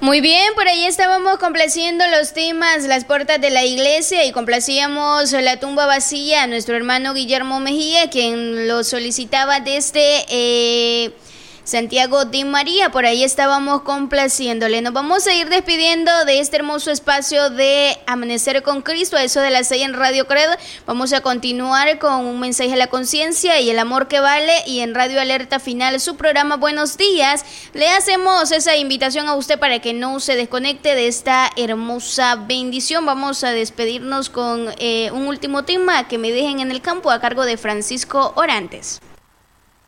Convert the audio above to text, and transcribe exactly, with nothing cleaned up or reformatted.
Muy bien, por ahí estábamos complaciendo los temas Las Puertas de la Iglesia y complacíamos La Tumba Vacía a nuestro hermano Guillermo Mejía, quien lo solicitaba desde eh, Santiago de María. Por ahí estábamos complaciéndole. Nos vamos a ir despidiendo de este hermoso espacio de Amanecer con Cristo, a eso de las seis en Radio Credo. Vamos a continuar con un mensaje a la conciencia y el amor que vale, y en Radio Alerta Final, su programa Buenos Días, le hacemos esa invitación a usted para que no se desconecte de esta hermosa bendición. Vamos a despedirnos con eh, un último tema, Que me dejen en el campo, a cargo de Francisco Orantes.